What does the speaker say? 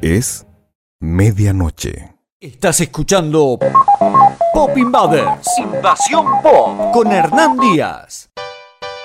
Es medianoche. Estás escuchando Pop Invaders, Invasión Pop, con Hernán Díaz.